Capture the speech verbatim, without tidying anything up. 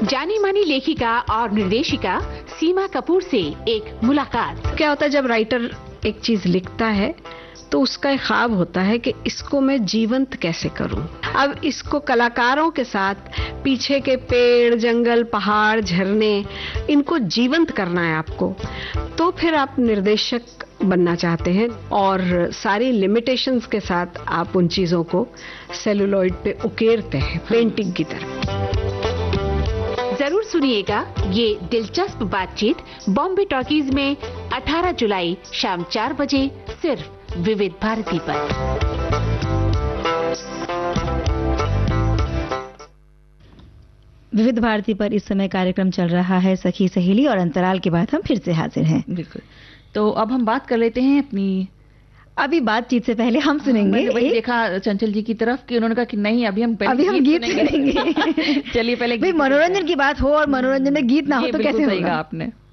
जानी मानी लेखिका और निर्देशिका सीमा कपूर से एक मुलाकात। क्या होता है जब राइटर एक चीज लिखता है तो उसका एक ख्वाब होता है कि इसको मैं जीवंत कैसे करूं। अब इसको कलाकारों के साथ पीछे के पेड़, जंगल, पहाड़, झरने, इनको जीवंत करना है आपको। तो फिर आप निर्देशक बनना चाहते हैं और सारी लिमिटेशंस के साथ आप उन चीजों को सेलुलॉइड पे उकेरते हैं पेंटिंग की तरह। जरूर सुनिएगा ये दिलचस्प बातचीत बॉम्बे टॉकीज में अठारह जुलाई शाम चार बजे सिर्फ विविध भारती पर। विविध भारती पर इस समय कार्यक्रम चल रहा है सखी सहेली, और अंतराल के बाद हम फिर से हाजिर हैं। बिल्कुल। तो अब हम बात कर लेते हैं अपनी, अभी बातचीत से पहले हम सुनेंगे। मैंने वही देखा चंचल जी की तरफ कि उन्होंने कहा कि नहीं अभी हम पहले अभी हम गीत सुनेंगे। चलिए पहले भाई मनोरंजन की बात हो और मनोरंजन में गीत ना हो तो कैसे होगा? आपने